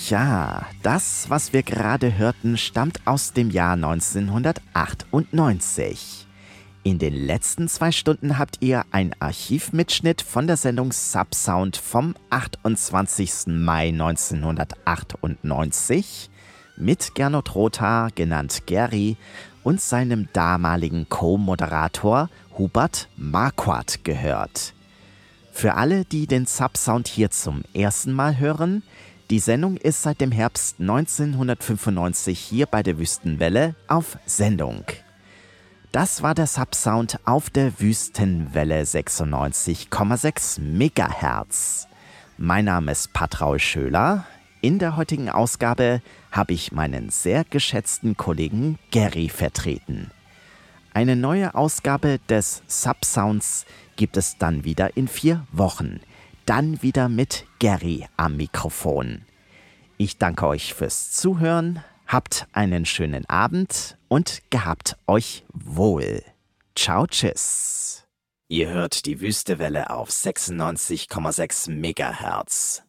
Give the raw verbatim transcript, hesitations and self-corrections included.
Tja, das, was wir gerade hörten, stammt aus dem Jahr neunzehnhundertachtundneunzig. In den letzten zwei Stunden habt ihr einen Archivmitschnitt von der Sendung Subsound vom achtundzwanzigsten Mai neunzehnhundertachtundneunzig mit Gernot Rothaar, genannt Geri, und seinem damaligen Co-Moderator Hubert Marquardt gehört. Für alle, die den Subsound hier zum ersten Mal hören, die Sendung ist seit dem Herbst neunzehnhundertfünfundneunzig hier bei der Wüstenwelle auf Sendung. Das war der Subsound auf der Wüstenwelle sechsundneunzig Komma sechs Megahertz. Mein Name ist Patraul Schöler. In der heutigen Ausgabe habe ich meinen sehr geschätzten Kollegen Geri vertreten. Eine neue Ausgabe des Subsounds gibt es dann wieder in vier Wochen. Dann wieder mit Geri am Mikrofon. Ich danke euch fürs Zuhören, habt einen schönen Abend und gehabt euch wohl. Ciao, tschüss. Ihr hört die Wüstewelle auf sechsundneunzig Komma sechs Megahertz.